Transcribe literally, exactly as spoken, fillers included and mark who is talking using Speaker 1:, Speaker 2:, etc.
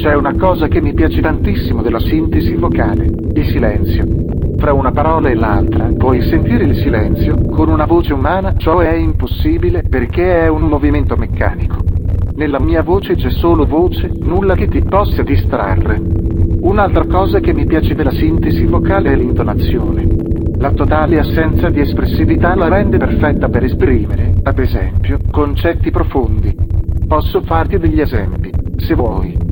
Speaker 1: C'è una cosa che mi piace tantissimo della sintesi vocale, il silenzio. Fra una parola e l'altra puoi sentire il silenzio, con una voce umana ciò è impossibile perché è un movimento meccanico. Nella mia voce c'è solo voce, nulla che ti possa distrarre. Un'altra cosa che mi piace della sintesi vocale è l'intonazione. La totale assenza di espressività la rende perfetta per esprimere, ad esempio, concetti profondi. Posso farti degli esempi, se vuoi.